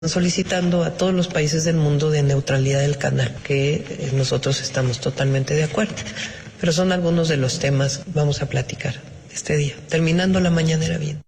solicitando a todos los países del mundo de neutralidad del canal, que nosotros estamos totalmente de acuerdo. Pero son algunos de los temas que vamos a platicar este día, terminando la mañanera bien.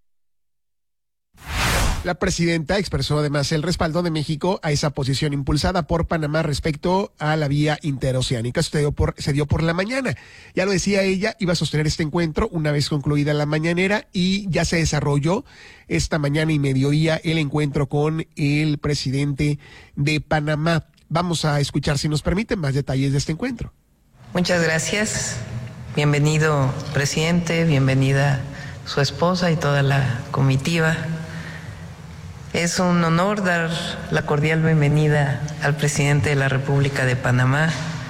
La presidenta expresó además el respaldo de México a esa posición impulsada por Panamá respecto a la vía interoceánica. Esto se dio por la mañana. Ya lo decía ella, iba a sostener este encuentro una vez concluida la mañanera y ya se desarrolló esta mañana y mediodía el encuentro con el presidente de Panamá. Vamos a escuchar, si nos permiten, más detalles de este encuentro. Muchas gracias. Bienvenido, presidente, bienvenida su esposa y toda la comitiva. Es un honor dar la cordial bienvenida al presidente de la República de Panamá,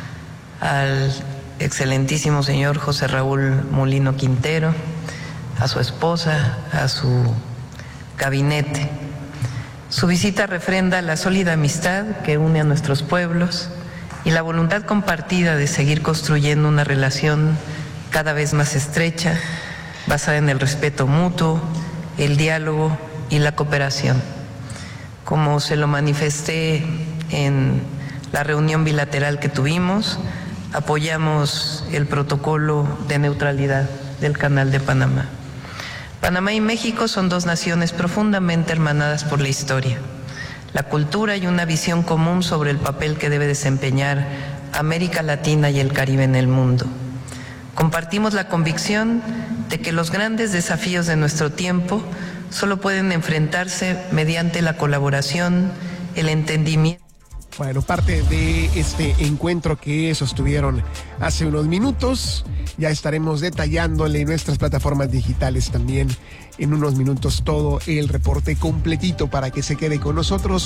al excelentísimo señor José Raúl Mulino Quintero, a su esposa, a su gabinete. Su visita refrenda la sólida amistad que une a nuestros pueblos y la voluntad compartida de seguir construyendo una relación cada vez más estrecha, basada en el respeto mutuo, el diálogo y la cooperación. Como se lo manifesté en la reunión bilateral que tuvimos, apoyamos el protocolo de neutralidad del Canal de Panamá. Panamá y México son dos naciones profundamente hermanadas por la historia, la cultura y una visión común sobre el papel que debe desempeñar América Latina y el Caribe en el mundo. Compartimos la convicción de que los grandes desafíos de nuestro tiempo solo pueden enfrentarse mediante la colaboración, el entendimiento. Bueno, parte de este encuentro que sostuvieron hace unos minutos, ya estaremos detallándole en nuestras plataformas digitales también en unos minutos todo el reporte completito para que se quede con nosotros.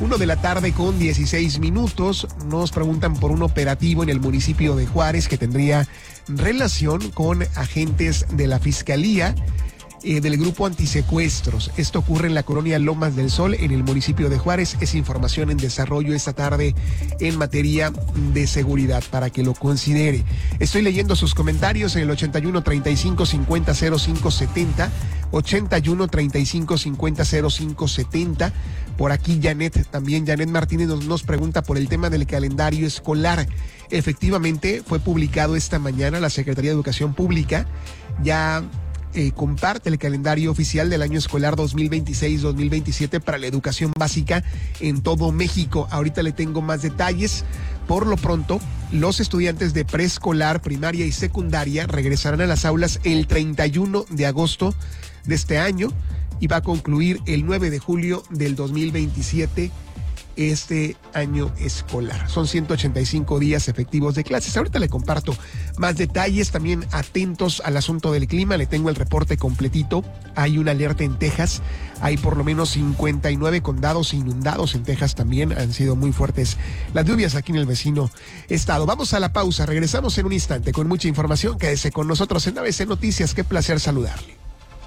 1:16 p.m. Nos preguntan por un operativo en el municipio de Juárez que tendría relación con agentes de la Fiscalía del grupo antisecuestros. Esto ocurre en la colonia Lomas del Sol, en el municipio de Juárez. Es información en desarrollo esta tarde en materia de seguridad para que lo considere. Estoy leyendo sus comentarios en el 81 35 50 05 70, 81 35 50 05 70. Por aquí Janet Martínez nos pregunta por el tema del calendario escolar. Efectivamente, fue publicado esta mañana. La Secretaría de Educación Pública ya comparte el calendario oficial del año escolar 2026-2027 para la educación básica en todo México. Ahorita le tengo más detalles. Por lo pronto, los estudiantes de preescolar, primaria y secundaria regresarán a las aulas el 31 de agosto de este año y va a concluir el 9 de julio del 2027 este año escolar. Son 185 días efectivos de clases. Ahorita le comparto más detalles. También atentos al asunto del clima. Le tengo el reporte completito. Hay una alerta en Texas. Hay por lo menos 59 condados inundados en Texas también. Han sido muy fuertes las lluvias aquí en el vecino estado. Vamos a la pausa. Regresamos en un instante con mucha información. Quédese con nosotros en ABC Noticias. Qué placer saludarle.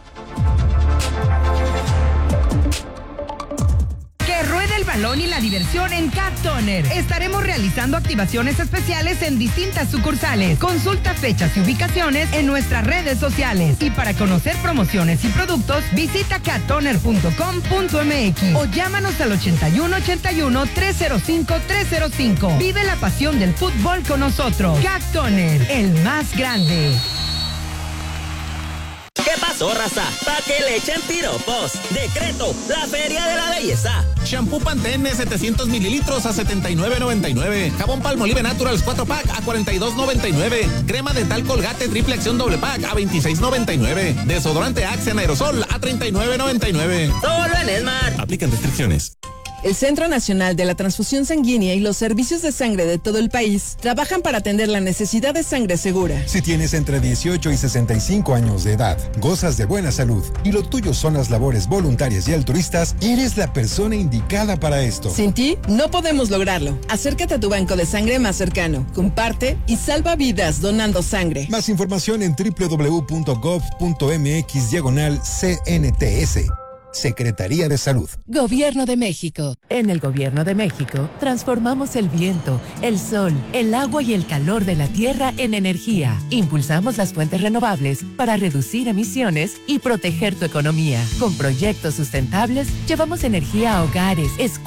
El balón y la diversión en Cat Toner. Estaremos realizando activaciones especiales en distintas sucursales. Consulta fechas y ubicaciones en nuestras redes sociales. Y para conocer promociones y productos, visita cattoner.com.mx o llámanos al 8181-305-305. Vive la pasión del fútbol con nosotros. Cat Toner, el más grande. ¿Qué pasó, raza? Pa' que le echen piropos. Decreto, la Feria de la Belleza. Shampoo Pantene 700 mililitros a $79.99. Jabón Palmolive Naturals 4-pack a $42.99. Crema dental Colgate triple acción doble pack a $26.99. Desodorante Axe en aerosol a $39.99. Solo en Esmart. Aplican restricciones. El Centro Nacional de la Transfusión Sanguínea y los servicios de sangre de todo el país trabajan para atender la necesidad de sangre segura. Si tienes entre 18 y 65 años de edad, gozas de buena salud y lo tuyo son las labores voluntarias y altruistas, eres la persona indicada para esto. Sin ti, no podemos lograrlo. Acércate a tu banco de sangre más cercano, comparte y salva vidas donando sangre. Más información en www.gov.mx/CNTS. Secretaría de Salud. Gobierno de México. En el Gobierno de México, transformamos el viento, el sol, el agua y el calor de la tierra en energía. Impulsamos las fuentes renovables para reducir emisiones y proteger tu economía. Con proyectos sustentables, llevamos energía a hogares, escuelas,